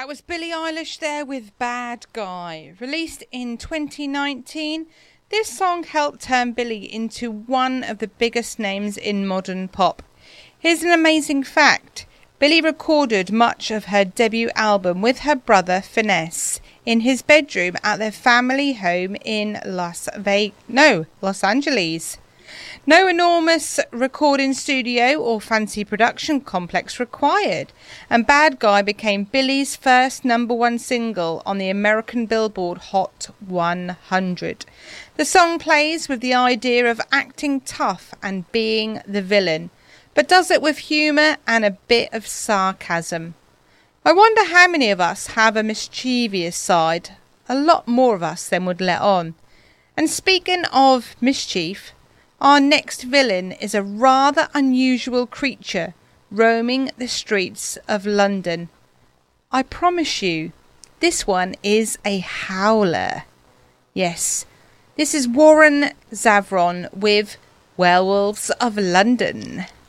That was Billie Eilish there with Bad Guy. Released in 2019, this song helped turn Billie into one of the biggest names in modern pop. Here's an amazing fact. Billie recorded much of her debut album with her brother Finesse in his bedroom at their family home in Los Angeles. No enormous recording studio or fancy production complex required, and Bad Guy became Billie's first #1 single on the American Billboard Hot 100. The song plays with the idea of acting tough and being the villain, but does it with humour and a bit of sarcasm. I wonder how many of us have a mischievous side. A lot more of us than would let on. And speaking of mischief, our next villain is a rather unusual creature roaming the streets of London. I promise you, this one is a howler. Yes, this is Warren Zevon with Werewolves of London.